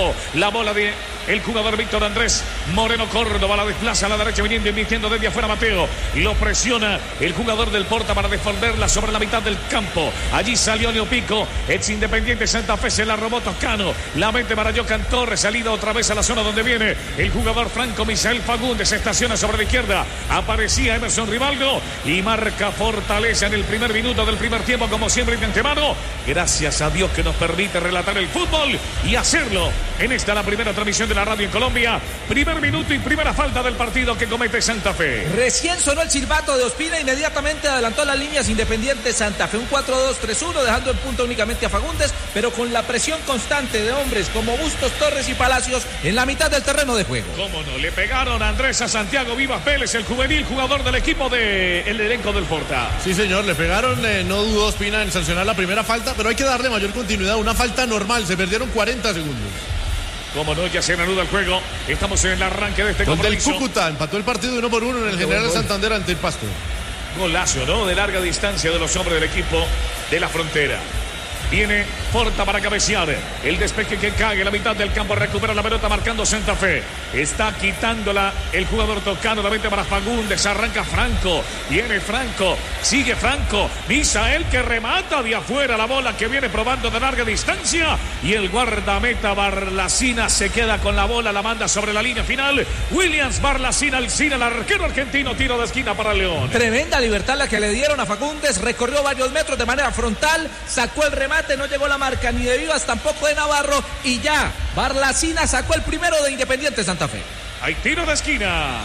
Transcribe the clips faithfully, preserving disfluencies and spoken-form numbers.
juego. La bola de el jugador Víctor Andrés Moreno Córdoba, la desplaza a la derecha, viniendo y invirtiendo desde afuera Mateo. Y lo presiona el jugador del Porta para defenderla sobre la mitad del campo. Allí salió Leo Pico, ex Independiente Santa Fe, se la robó Toscano. La mete para Jocan Torres, salida otra vez a la zona donde viene el jugador Franco Misael Fagundes. Se estaciona sobre la izquierda. Aparecía Emerson Rivaldo y marca Fortaleza en el primer minuto del primer tiempo, como siempre de antemano. Gracias a Dios que nos permite relatar el fútbol y hacerlo en esta la primera transmisión de la radio en Colombia. Primer minuto y primera falta del partido que comete Santa Fe. Recién sonó el silbato de Ospina, inmediatamente adelantó las líneas Independiente Santa Fe. Un cuatro dos tres uno, dejando en punto únicamente a Fagundes, pero con la presión constante de hombres como Bustos, Torres y Palacios en la mitad del terreno de juego. Cómo no, le pegaron a Andrés a Santiago Vivas Vélez, el juvenil jugador del equipo del de elenco del Porta. Sí, señor, le pegaron, eh, no dudó Ospina en sancionar la primera falta, pero hay que darle mayor continuidad, una falta normal, se perdieron cuarenta segundos. Como no, ya se reanuda el juego. Estamos en el arranque de este Gol compromiso. Del Cúcuta, empató el partido uno por uno en el General gol, Santander ante el Pasto. Golazo, ¿no? De larga distancia de los hombres del equipo de la Frontera. Viene Porta para cabecear. El despeje que cae en la mitad del campo. Recupera la pelota marcando Santa Fe. Está quitándola el jugador Toscano. La mete para Fagundes. Arranca Franco. Viene Franco. Sigue Franco. Misael que remata de afuera la bola que viene probando de larga distancia. Y el guardameta Barlacina se queda con la bola. La manda sobre la línea final. Williams Barlacina Alcina, el arquero argentino. Tiro de esquina para León. Tremenda libertad la que le dieron a Fagundes. Recorrió varios metros de manera frontal. Sacó el remate. No llegó la marca ni de Vivas, tampoco de Navarro, y ya Barlacina sacó el primero de Independiente Santa Fe. Hay tiro de esquina.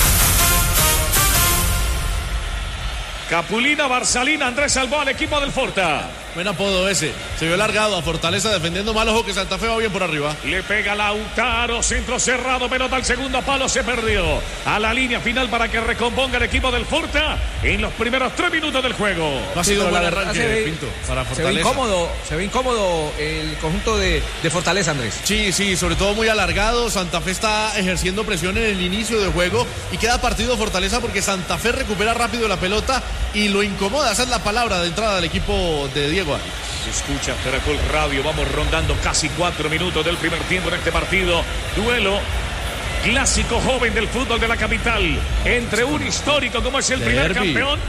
Capulina, Barsalina, Andrés salvó al equipo del Forta. Buen apodo ese. Se vio largado a Fortaleza defendiendo mal. Ojo que Santa Fe va bien por arriba. Le pega Lautaro, centro cerrado, pelota al segundo palo, se perdió. A la línea final para que recomponga el equipo del Forta en los primeros tres minutos del juego. No ha sido un buen arranque, ve, Pinto, para Fortaleza. Se ve incómodo, se ve incómodo el conjunto de, de Fortaleza, Andrés. Sí, sí, sobre todo muy alargado. Santa Fe está ejerciendo presión en el inicio de juego y queda partido Fortaleza porque Santa Fe recupera rápido la pelota y lo incomoda. Esa es la palabra de entrada del equipo de Diego. Se escucha Caracol Radio, vamos rondando casi cuatro minutos del primer tiempo en este partido. Duelo clásico joven del fútbol de la capital entre un histórico como es el derby. Primer campeón.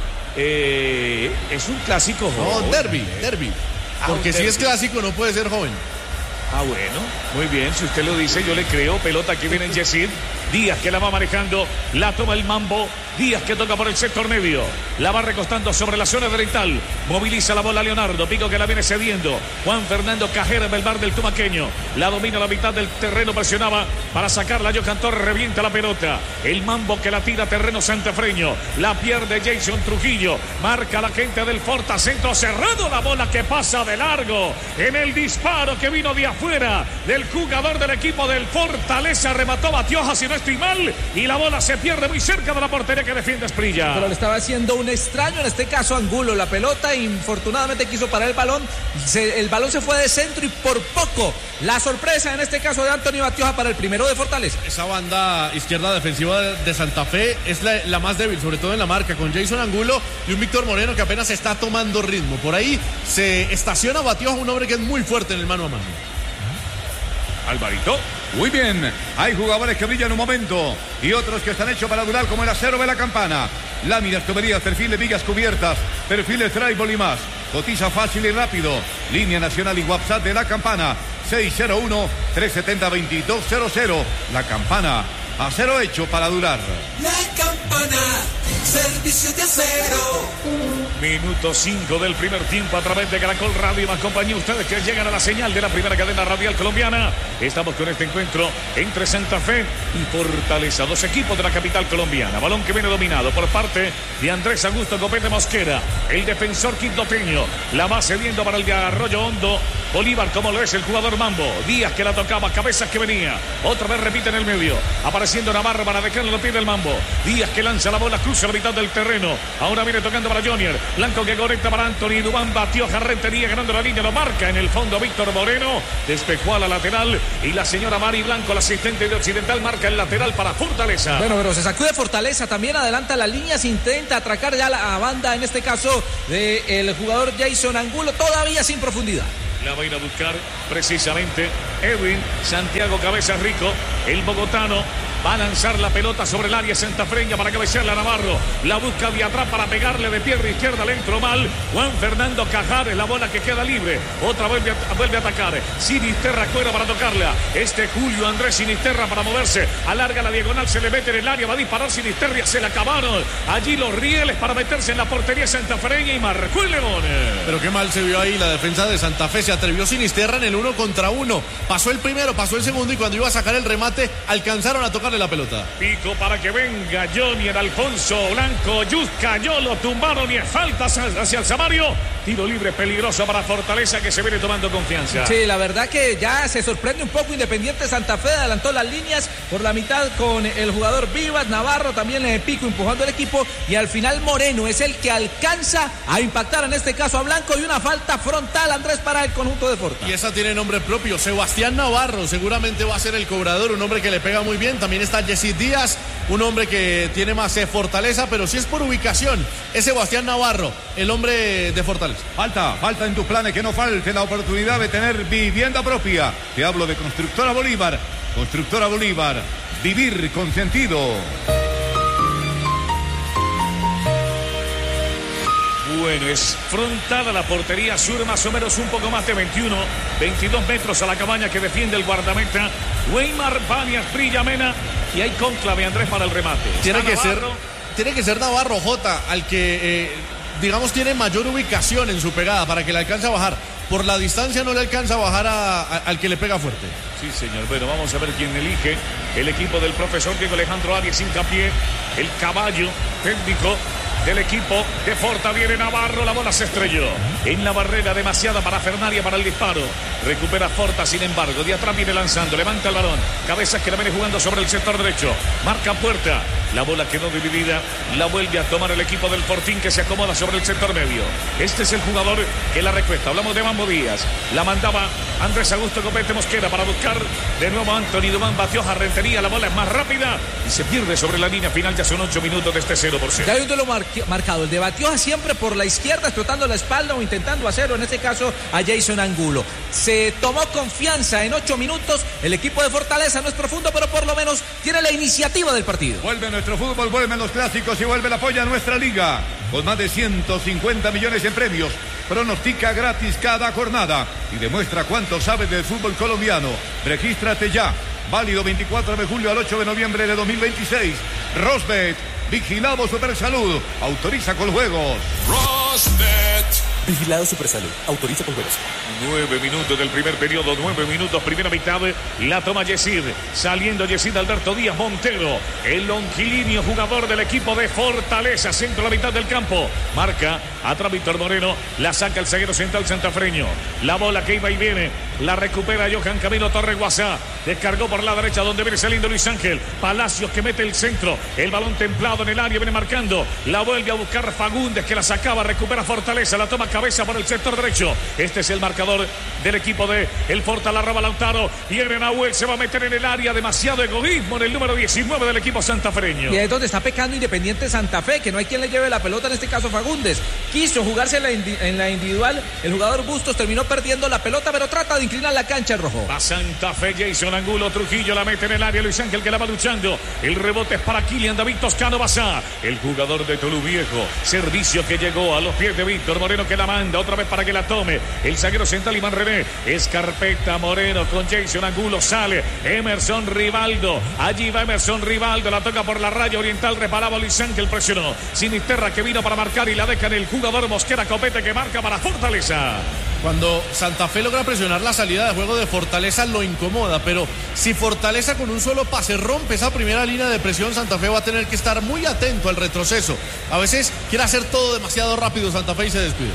Eh, es un clásico joven. No, derby, derby. Porque ah, si derby. Es clásico no puede ser joven. Ah, bueno, muy bien, si usted lo dice, yo le creo. Pelota que viene en Yesid. Díaz que la va manejando, la toma el Mambo. Díaz que toca por el sector medio, la va recostando sobre la zona delantal, moviliza la bola Leonardo, Pico que la viene cediendo, Juan Fernando Cajera en el bar del Tumaqueño, la domina a la mitad del terreno, presionaba para sacarla, Jocan Torres revienta la pelota, el Mambo que la tira terreno santafreño, la pierde Jason Trujillo, marca la gente del Forta, centro cerrado, la bola que pasa de largo, en el disparo que vino de afuera del jugador del equipo del Fortaleza, remató Batioja si no estoy mal, y la bola se pierde muy cerca de la portería que defiende Esprilla. Pero le estaba haciendo un extraño, en este caso Angulo, la pelota, infortunadamente quiso parar el balón, se, el balón se fue de centro y por poco la sorpresa en este caso de Antonio Batioja para el primero de Fortaleza. Esa banda izquierda defensiva de, de Santa Fe es la, la más débil, sobre todo en la marca, con Jason Angulo y un Víctor Moreno que apenas está tomando ritmo. Por ahí se estaciona Batioja, un hombre que es muy fuerte en el mano a mano. Alvarito. Muy bien, hay jugadores que brillan un momento y otros que están hechos para durar, como el acero de la Campana. Láminas, tuberías, perfiles, vigas cubiertas, perfiles drywall y más. Cotiza fácil y rápido. Línea nacional y WhatsApp de la Campana, seis cero uno, tres siete cero, dos dos cero cero. La Campana, acero hecho para durar. La Campana, servicio de acero. Minuto cinco del primer tiempo a través de Caracol Radio y más compañía. Ustedes que llegan a la señal de la primera cadena radial colombiana. Estamos con este encuentro entre Santa Fe y Fortaleza, dos equipos de la capital colombiana. Balón que viene dominado por parte de Andrés Augusto Copete Mosquera, el defensor quindoteño. La va cediendo para el de Arroyo Hondo. Bolívar, como lo es el jugador Mambo. Díaz que la tocaba, Cabezas que venía. Otra vez repite en el medio. Apareciendo Navarro para dejarlo los pies del Mambo. Díaz que lanza la bola, cruza la mitad del terreno. Ahora viene tocando para Jonier. Blanco que conecta para Anthony. Dubán batió, Jarrentería ganando la línea. Lo marca en el fondo Víctor Moreno. Despejó a la lateral. Y la señora Mari Blanco, la asistente de Occidental, marca el lateral para Fortaleza. Bueno, pero se sacude Fortaleza. También adelanta las líneas. Intenta atracar ya la banda, en este caso, del jugador Jason Angulo. Todavía sin profundidad. La va a ir a buscar precisamente Edwin Santiago Cabezas Rico, el bogotano. Va a lanzar la pelota sobre el área santafreña para cabecearle a Navarro. La busca de atrás para pegarle de pierna izquierda. Le entró mal. Juan Fernando Cajares, la bola que queda libre. Otra vuelve a, vuelve a atacar. Sinisterra cuera para tocarla. Este Julio Andrés Sinisterra para moverse. Alarga la diagonal, se le mete en el área. Va a disparar Sinisterra. Se le acabaron allí los rieles para meterse en la portería santafreña y marcó el León. Pero qué mal se vio ahí la defensa de Santa Fe. Se atrevió Sinisterra en el uno contra uno. Pasó el primero, pasó el segundo y cuando iba a sacar el remate alcanzaron a tocar la pelota. Pico para que venga Johnny, el Alfonso Blanco. Just cayó, lo tumbaron y es falta hacia el Samario. Tiro libre peligroso para Fortaleza que se viene tomando confianza. Sí, la verdad que ya se sorprende un poco Independiente Santa Fe. Adelantó las líneas por la mitad con el jugador Vivas, Navarro también en el Pico empujando el equipo y al final Moreno es el que alcanza a impactar en este caso a Blanco y una falta frontal, Andrés, para el conjunto de Forta. Y esa tiene nombre propio, Sebastián Navarro seguramente va a ser el cobrador, un hombre que le pega muy bien. También está Yesid Díaz, un hombre que tiene más eh, fortaleza, pero si es por ubicación, es Sebastián Navarro, el hombre de Fortaleza. Falta, falta en tus planes que no falte la oportunidad de tener vivienda propia. Te hablo de Constructora Bolívar. Constructora Bolívar, vivir con sentido. Bueno, es frontal a la portería sur, más o menos un poco más de veintiuno, veintidós metros a la cabaña que defiende el guardameta Weimar Banias Brillamena. Y hay cónclave, Andrés, para el remate. Tiene que, ser, tiene que ser Navarro Jota, al que, eh, digamos, tiene mayor ubicación en su pegada para que le alcance a bajar. Por la distancia no le alcanza a bajar a, a, al que le pega fuerte. Sí, señor. Bueno, vamos a ver quién elige el equipo del profesor Diego Alejandro Arias Hincapié, el caballo técnico del equipo de Forta. Viene Navarro, la bola se estrelló en la barrera, demasiada para Fernaria para el disparo. Recupera Forta, sin embargo, de atrás viene lanzando, levanta el balón, Cabezas que la viene jugando sobre el sector derecho, marca Puerta, la bola quedó dividida, la vuelve a tomar el equipo del Fortín que se acomoda sobre el sector medio. Este es el jugador que la recuesta. Hablamos de Mambo Díaz, la mandaba Andrés Augusto Copete Mosquera para buscar de nuevo a Anthony Dumán, batió a Rentería, la bola es más rápida y se pierde sobre la línea final. Ya son ocho minutos de este cero por cero. Ya hay un duelo mar marcado, el de Batioja siempre por la izquierda, explotando la espalda o intentando hacerlo, en este caso a Jason Angulo. Se tomó confianza en ocho minutos, el equipo de Fortaleza no es profundo, pero por lo menos tiene la iniciativa del partido. Vuelve nuestro fútbol, vuelven los clásicos y vuelve el apoyo a nuestra liga, con más de ciento cincuenta millones en premios. Pronostica gratis cada jornada y demuestra cuánto sabes del fútbol colombiano. Regístrate ya, válido veinticuatro de julio al ocho de noviembre de dos mil veintiséis. Rosbet, vigilado Supersalud, autoriza con juegos. Rosbet. Vigilado Supersalud, autoriza con juegos. Nueve minutos del primer periodo, nueve minutos, primera mitad. La toma Yesid, saliendo Yesid Alberto Díaz Montero, el longilíneo jugador del equipo de Fortaleza, centro a la mitad del campo. Marca atrás Víctor Moreno, la saca el zaguero central santafreño. La bola que iba y viene, la recupera Johan Camilo Torre Guasá. Descargó por la derecha donde viene saliendo Luis Ángel. Palacios que mete el centro, el balón templado en el área, viene marcando. La vuelve a buscar Fagundes que la sacaba, recupera Fortaleza, la toma Cabeza por el sector derecho. Este es el marcador del equipo de el Forta, la roba Lautaro. Viene Nahuel, se va a meter en el área. Demasiado egoísmo en el número diecinueve del equipo santafreño. Y ahí es donde está pecando Independiente Santa Fe, que no hay quien le lleve la pelota, en este caso Fagundes. Quiso jugarse en la, en la individual, el jugador Bustos terminó perdiendo la pelota, pero trata de inclinar la cancha el rojo. Va Santa Fe, Jason Angulo, Trujillo la mete en el área, Luis Ángel que la va luchando. El rebote es para Kilian David Toscano Basá, el jugador de Tolú Viejo. Servicio que llegó a los pies de Víctor Moreno que la manda otra vez para que la tome el zaguero central Iván René. Escarpeta Moreno con Jason Angulo, sale Emerson Rivaldo, allí va Emerson Rivaldo, la toca por la raya oriental, reparaba Luis Ángel, presionó Sinisterra que vino para marcar y la deja en el jugador Mosquera Copete que marca para Fortaleza. Cuando Santa Fe logra presionar la salida de juego de Fortaleza lo incomoda, pero si Fortaleza con un solo pase rompe esa primera línea de presión, Santa Fe va a tener que estar muy atento al retroceso. A veces quiere hacer todo demasiado rápido Santa Fe y se despide.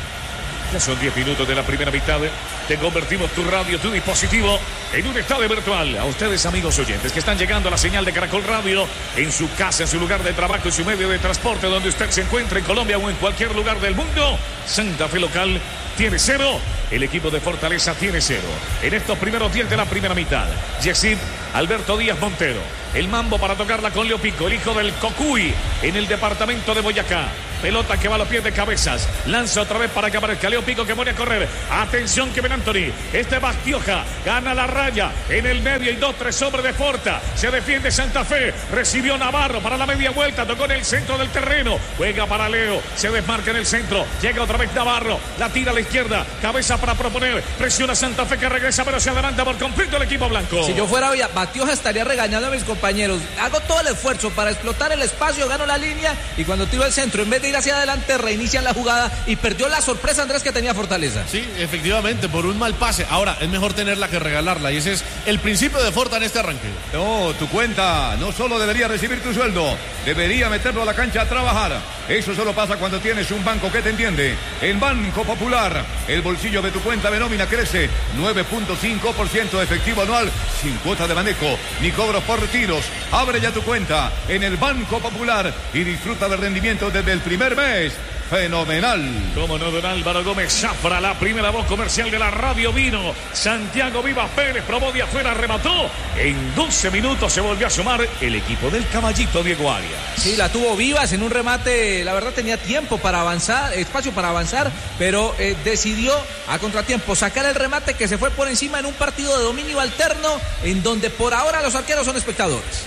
Ya son diez minutos de la primera mitad. Te convertimos tu radio, tu dispositivo en un estadio virtual. A ustedes, amigos oyentes, que están llegando a la señal de Caracol Radio en su casa, en su lugar de trabajo, en su medio de transporte, donde usted se encuentre en Colombia o en cualquier lugar del mundo. Santa Fe local tiene cero. El equipo de Fortaleza tiene cero. En estos primeros diez de la primera mitad, Yesid Alberto Díaz Montero. El mambo para tocarla con Leo Pico, el hijo del Cocuy, en el departamento de Boyacá. Pelota que va a los pies de Cabezas. Lanza otra vez para que aparezca Leo Pico, que pone a correr. Atención, Kevin Anthony. Este Bastioja gana la raya. En el medio y dos, tres hombres de Forta. Se defiende Santa Fe. Recibió Navarro para la media vuelta. Tocó en el centro del terreno. Juega para Leo. Se desmarca en el centro. Llega otra vez Navarro. La tira a la izquierda. Cabeza para proponer. Presiona Santa Fe, que regresa, pero se adelanta por completo el equipo blanco. Si yo fuera hoy, Batioja estaría regañando a mis compañeros. Hago todo el esfuerzo para explotar el espacio, gano la línea y cuando tiro el centro, en vez de ir hacia adelante, reinician la jugada y perdió la sorpresa, Andrés, que tenía Fortaleza. Sí, efectivamente, por un mal pase. Ahora, es mejor tenerla que regalarla y ese es el principio de Forta en este arranque. No, tu cuenta no solo debería recibir tu sueldo, debería meterlo a la cancha a trabajar. Eso solo pasa cuando tienes un banco que te entiende. En Banco Popular, el bolsillo de tu cuenta de nómina crece nueve punto cinco por ciento de efectivo anual, sin cuota de manejo ni cobros por retiros. Abre ya tu cuenta en el Banco Popular y disfruta del rendimiento desde el primer mes. Fenomenal. Como no, don Álvaro Gómez Zafra, la primera voz comercial de la radio vino. Santiago Vivas Pérez probó de afuera, remató. En doce minutos se volvió a sumar el equipo del caballito Diego Arias. Sí, la tuvo Vivas en un remate. La verdad tenía tiempo para avanzar, espacio para avanzar, pero eh, decidió a contratiempo sacar el remate que se fue por encima en un partido de dominio alterno en donde por ahora los arqueros son espectadores.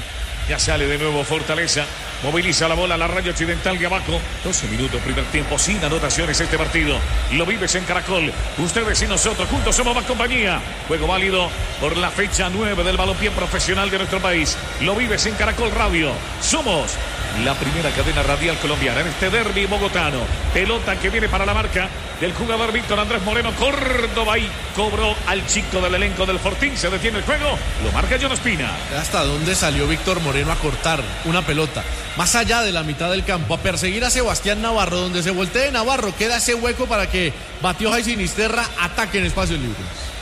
Ya sale de nuevo Fortaleza. Moviliza la bola a la raya occidental de abajo. doce minutos, primer tiempo, sin anotaciones este partido. Lo vives en Caracol. Ustedes y nosotros juntos somos más compañía. Juego válido por la fecha nueve del balompié profesional de nuestro país. Lo vives en Caracol Radio. Somos la primera cadena radial colombiana en este derbi bogotano. Pelota que viene para la marca del jugador Víctor Andrés Moreno Córdoba y cobró al chico del elenco del Fortín. Se detiene el juego. Lo marca John Espina. ¿Hasta dónde salió Víctor Moreno a cortar una pelota? Más allá de la mitad del campo, a perseguir a Sebastián Navarro, donde se voltee Navarro, queda ese hueco para que Batioja y Sinisterra ataquen espacios libres.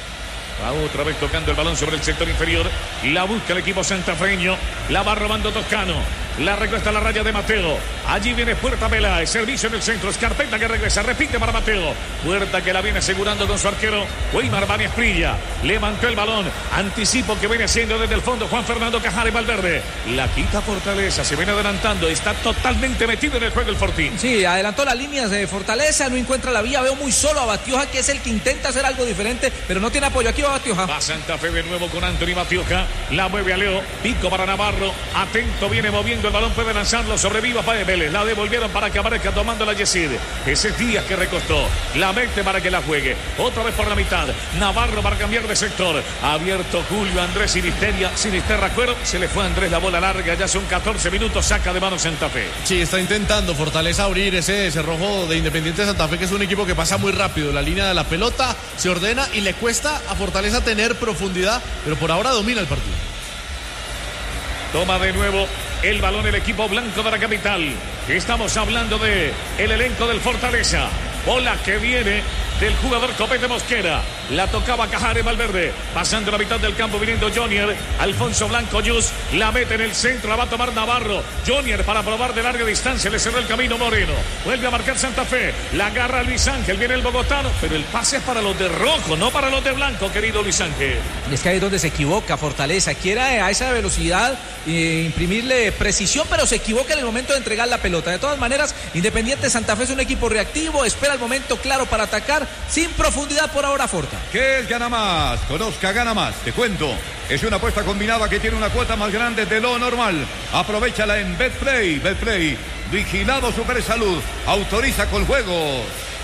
Va otra vez tocando el balón sobre el sector inferior. La busca el equipo santafeño. La va robando Toscano. La recuesta a la raya de Mateo. Allí viene Puerta Peláez. Servicio en el centro. Escarpeta que regresa. Repite para Mateo. Puerta que la viene asegurando con su arquero Weimar Bani Esprilla. Levantó el balón. Anticipo que viene haciendo desde el fondo Juan Fernando Cajares Valverde. La quita Fortaleza. Se viene adelantando. Está totalmente metido en el juego el Fortín. Sí, adelantó las líneas de Fortaleza. No encuentra la vía. Veo muy solo a Batioja, que es el que intenta hacer algo diferente, pero no tiene apoyo. Aquí va Batioja. Va Santa Fe de nuevo con Anthony Batioja. La mueve a Leo. Pico para Navarro. Atento, viene moviendo el balón. Puede lanzarlo sobre Viva Páez Vélez. La devolvieron para que aparezca tomando la Yesid. Ese es Díaz que recostó. La mete para que la juegue. Otra vez por la mitad. Navarro para cambiar de sector. Abierto Julio Andrés Sinisteria. Sinisterra Cuero. Se le fue a Andrés la bola larga. Ya son catorce minutos. Saca de mano Santa Fe. Sí, está intentando Fortaleza abrir ese cerrojo de Independiente Santa Fe, que es un equipo que pasa muy rápido. La línea de la pelota se ordena y le cuesta a Fortaleza tener profundidad, pero por ahora domina el partido. Toma de nuevo el balón el equipo blanco de la capital. Estamos hablando de el elenco del Fortaleza. Bola que viene del jugador Copete Mosquera. La tocaba Cajares Valverde. Pasando la mitad del campo viniendo Jonier. Alfonso Blanco Yus. La mete en el centro. La va a tomar Navarro. Jonier para probar de larga distancia. Le cerró el camino Moreno. Vuelve a marcar Santa Fe. La agarra Luis Ángel. Viene el bogotano. Pero el pase es para los de rojo, no para los de blanco, querido Luis Ángel. Es que ahí es donde se equivoca Fortaleza. Quiere a esa velocidad eh, imprimirle precisión, pero se equivoca en el momento de entregar la pelota. De todas maneras, Independiente Santa Fe es un equipo reactivo. Espera el momento claro para atacar. Sin profundidad por ahora Forta. ¿Qué es Gana Más? Conozca Gana Más. Te cuento. Es una apuesta combinada que tiene una cuota más grande de lo normal. Aprovechala en Betplay. Betplay. Vigilado Supersalud. Autoriza con juegos.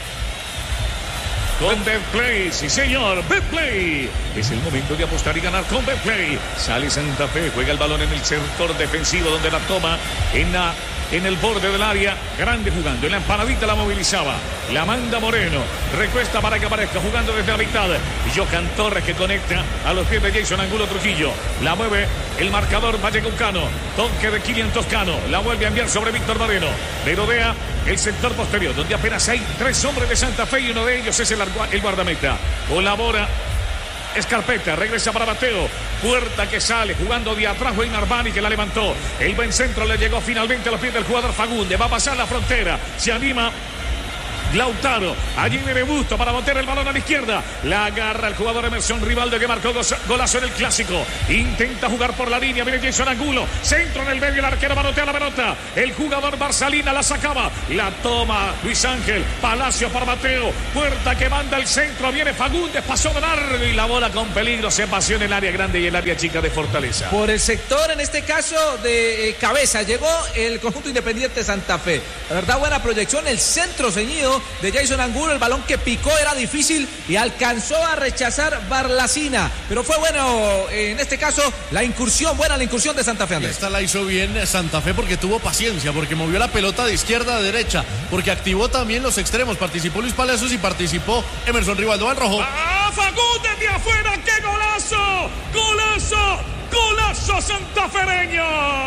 Con Betplay, sí señor, Betplay. Es el momento de apostar y ganar con Betplay. Sale Santa Fe, juega el balón en el sector defensivo donde la toma en la... en el borde del área, grande jugando, en la empanadita la movilizaba, la manda Moreno, recuesta para que aparezca jugando desde la mitad, y Johan Torres que conecta a los pies de Jason Angulo Trujillo, la mueve el marcador Vallecucano, toque de Kilian Toscano, la vuelve a enviar sobre Víctor Moreno, merodea el sector posterior, donde apenas hay tres hombres de Santa Fe y uno de ellos es el, el guardameta, colabora Escarpeta, regresa para Mateo. Puerta que sale, jugando de atrás Weimar Bani que la levantó. El buen centro le llegó finalmente a los pies del jugador Fagunde. Va a pasar la frontera. Se anima Lautaro, allí viene Busto para meter el balón a la izquierda. La agarra el jugador Emerson Rivaldo, que marcó golazo en el clásico. Intenta jugar por la línea, viene Jason Angulo. Centro en el medio, el arquero manotea la pelota. El jugador Barcelina la sacaba. La toma Luis Ángel. Palacio para Mateo. Puerta que manda el centro. Viene Fagundes, pasó de largo y la bola con peligro se pasó en el área grande y el área chica de Fortaleza. Por el sector, en este caso, de eh, cabeza, llegó el conjunto Independiente Santa Fe. La verdad, buena proyección. El centro ceñido de Jason Angulo. El balón que picó era difícil y alcanzó a rechazar Barlacina. Pero fue bueno, eh, en este caso, la incursión, buena la incursión de Santa Fe. Andrés. Esta la hizo bien Santa Fe porque tuvo paciencia, porque movió la pelota de izquierda a derecha, porque activó también los extremos. Participó Luis Palacios y participó Emerson Rivaldo al rojo. ¡Ah, Fagundes de afuera! ¡Qué golazo! ¡Golazo! ¡Golazo santafereño!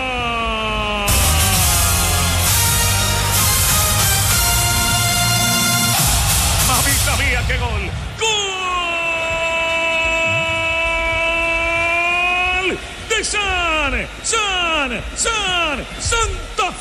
¡Mamita mía, qué gol! ¡Gol! De San, San, San, Santa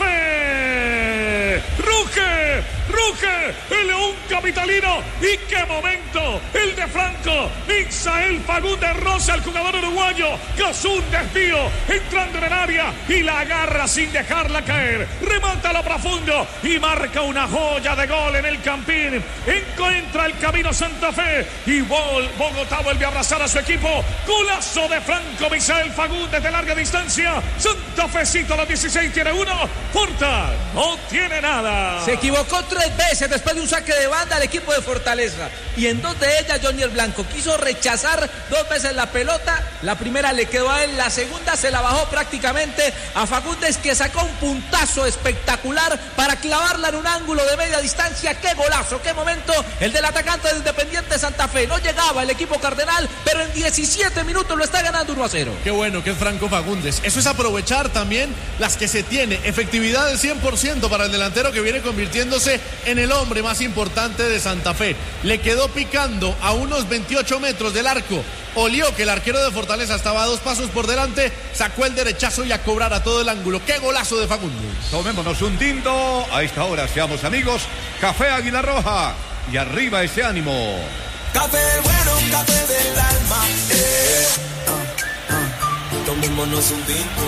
Fe. Ruge, ruge el León capitalino. Y qué momento el de Franco. Isael Fagundes roza al jugador uruguayo. Causó un desvío entrando en el área y la agarra sin dejarla caer. Remata a lo profundo y marca una joya de gol en el Campín. Encuentra el camino Santa Fe y Bogotá vuelve a abrazar a su equipo. Golazo de Franco Isael Fagundes de larga distancia. Santa Fecito a los dieciséis tiene uno. Porta no tiene nada. Se equivocó tres veces después de un saque de banda al equipo de Fortaleza. Y en dos de ellas Jonier Blanco quiso rechazar dos veces la pelota. La primera le quedó a él, la segunda se la bajó prácticamente a Fagundes, que sacó un puntazo espectacular para clavarla en un ángulo de media distancia. ¡Qué golazo! ¡Qué momento! El del atacante del Independiente Santa Fe. No llegaba el equipo cardenal, pero en diecisiete minutos lo está ganando uno a cero. Qué bueno que es Franco Fagundes. Eso es aprovechar también las que se tiene. Efectividad del cien por ciento para el delantero, que viene convirtiéndose en el hombre más importante de Santa Fe. Le quedó picando a unos veintiocho metros del arco. Olió que el arquero de Fortaleza estaba a dos pasos por delante, sacó el derechazo y a cobrar a todo el ángulo. ¡Qué golazo de Fagundes! Tomémonos un tinto. A esta hora seamos amigos. Café Águila Roja. Y arriba ese ánimo. Café bueno, café del alma. Eh. Uh, uh. Tomémonos un tinto.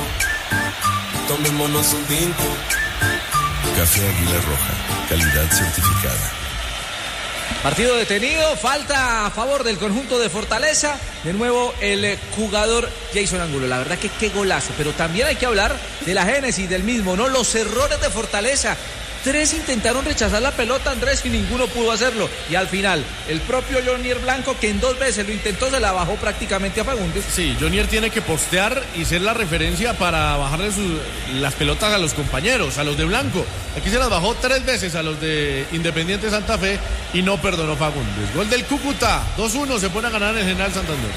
Tomémonos un tinto. Café Águila Roja, calidad certificada. Partido detenido, falta a favor del conjunto de Fortaleza. De nuevo el jugador Jason Angulo. La verdad que qué golazo, pero también hay que hablar de la génesis del mismo, ¿no? Los errores de Fortaleza. Tres intentaron rechazar la pelota, Andrés, y ninguno pudo hacerlo. Y al final, el propio Jonier Blanco, que en dos veces lo intentó, se la bajó prácticamente a Fagundes. Sí, Jonier tiene que postear y ser la referencia para bajarle sus, las pelotas a los compañeros, a los de Blanco. Aquí se las bajó tres veces a los de Independiente Santa Fe y no perdonó Fagundes. Gol del Cúcuta, dos uno, se pone a ganar en el General Santander.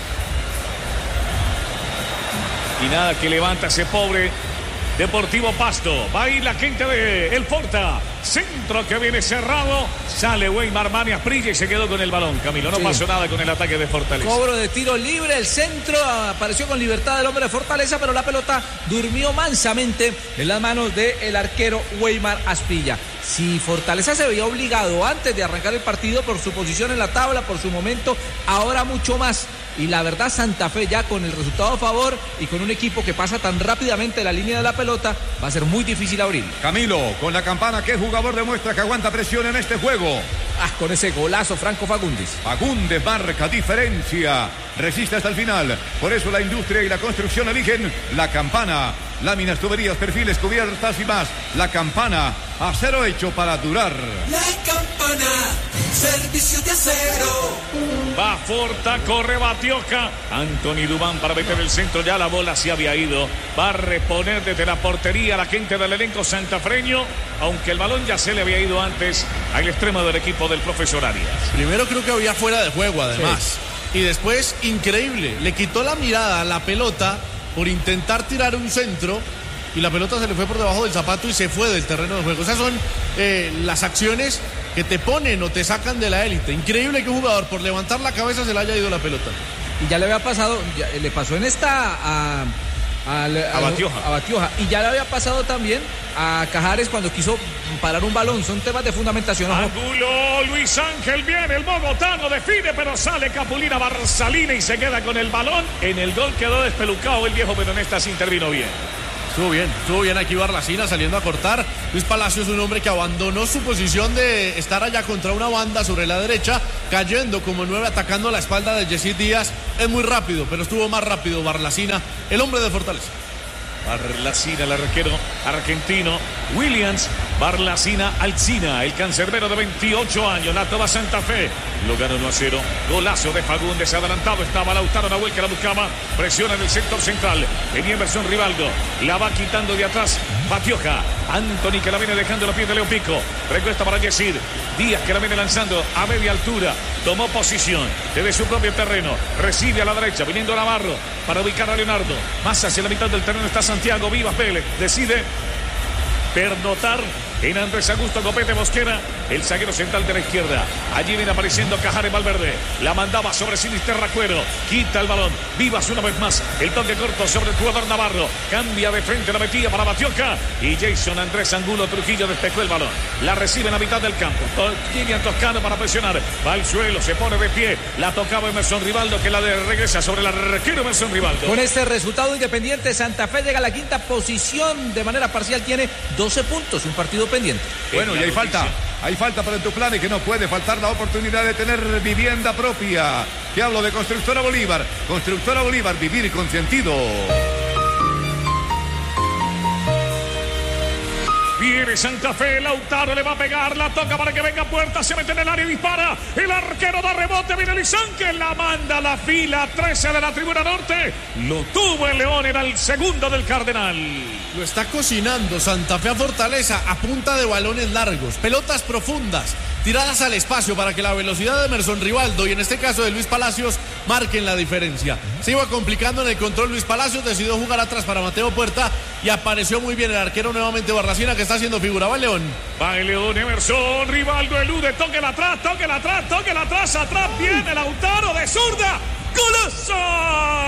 Y nada, que levanta ese pobre Deportivo Pasto. Va a ir la gente de El Porta. Centro que viene cerrado. Sale Weimar Mania Prilla y se quedó con el balón. Camilo, no sí. pasó nada con el ataque de Fortaleza. Cobro de tiro libre. El centro apareció con libertad del hombre de Fortaleza, pero la pelota durmió mansamente en las manos del arquero Weimar Asprilla. Si Fortaleza se veía obligado antes de arrancar el partido por su posición en la tabla, por su momento, ahora mucho más. Y la verdad, Santa Fe ya con el resultado a favor y con un equipo que pasa tan rápidamente la línea de la pelota, va a ser muy difícil abrir. Camilo, con la campana, ¿qué jugador demuestra que aguanta presión en este juego? Ah, con ese golazo, Franco Fagundes. Fagundes marca diferencia, resiste hasta el final. Por eso la industria y la construcción eligen la campana. Láminas, tuberías, perfiles, cubiertas y más. La campana, acero hecho para durar. La campana, servicio de acero. Va Forta, corre Batioca. Anthony Dubán para meter el centro. Ya la bola se había ido. Va a reponer desde la portería la gente del elenco santafreño, aunque el balón ya se le había ido antes al extremo del equipo del profesor Arias. Primero creo que había fuera de juego, además. Sí. Y después, increíble, le quitó la mirada a la pelota por intentar tirar un centro y la pelota se le fue por debajo del zapato y se fue del terreno de juego. Esas son eh, las acciones que te ponen o te sacan de la élite. Increíble que un jugador por levantar la cabeza se le haya ido la pelota. Y ya le había pasado, ya, le pasó en esta a, al, al, a Batioja. a Batioja. Y ya le había pasado también a Cajares cuando quiso parar un balón. Son temas de fundamentación. Angulo, Luis Ángel viene, el bogotano define, pero sale Capulina Barsalina y se queda con el balón. En el gol quedó despelucado el viejo, pero en esta se intervino bien. Estuvo bien, estuvo bien aquí Barlacina saliendo a cortar. Luis Palacio es un hombre que abandonó su posición de estar allá contra una banda sobre la derecha, cayendo como nueve, atacando a la espalda de Yesid Díaz. Es muy rápido, pero estuvo más rápido Barlacina, el hombre de Fortaleza. Barlacina, el arquero argentino. Williams, Barlacina, Alcina, el cancerbero de veintiocho años. La toma Santa Fe. Lo ganó uno a cero. Golazo de Fagundes. Adelantado estaba Lautaro Nahuel que la buscaba. Presiona en el sector central. Venía Emerson Rivaldo. La va quitando de atrás Batioja. Anthony que la viene dejando los pies de Leo Pico. Recuesta para Yesid. Díaz que la viene lanzando a media altura. Tomó posición desde su propio terreno. Recibe a la derecha. Viniendo Navarro para ubicar a Leonardo. Más hacia la mitad del terreno está Santiago Vivas Pérez. Decide pernotar en Andrés Augusto Copete Mosquera, el zaguero central de la izquierda. Allí viene apareciendo Cajares Valverde. La mandaba sobre Sinisterra Cuero. Quita el balón. Vivas una vez más. El toque corto sobre el jugador Navarro. Cambia de frente la metida para Batioja. Y Jason Andrés Angulo Trujillo despejó el balón. La recibe en la mitad del campo. Kilian Toscano para presionar. Va al suelo, se pone de pie. La tocaba Emerson Rivaldo que la de regresa sobre el arquero Emerson Rivaldo. Con este resultado, Independiente Santa Fe llega a la quinta posición. De manera parcial tiene doce puntos. Un partido pendiente. Bueno, y hay falta, hay falta para tu plan y que no puede faltar la oportunidad de tener vivienda propia. Te hablo de Constructora Bolívar. Constructora Bolívar, vivir con sentido. Viene Santa Fe, Lautaro le va a pegar, la toca para que venga Puerta, se mete en el área y dispara. El arquero da rebote, viene Luis Ángel, la manda a la fila trece de la tribuna norte. Lo tuvo el León, era el segundo del Cardenal. Lo está cocinando Santa Fe a Fortaleza a punta de balones largos, pelotas profundas, tiradas al espacio para que la velocidad de Emerson Rivaldo y en este caso de Luis Palacios marquen la diferencia. Se iba complicando en el control Luis Palacios, decidió jugar atrás para Mateo Puerta y apareció muy bien el arquero nuevamente Barlacina que está haciendo figura. Va el León. Va el León, Emerson Rivaldo elude, tóquela atrás, tóquela atrás, tóquela atrás, atrás viene Lautaro de zurda. ¡Golazo!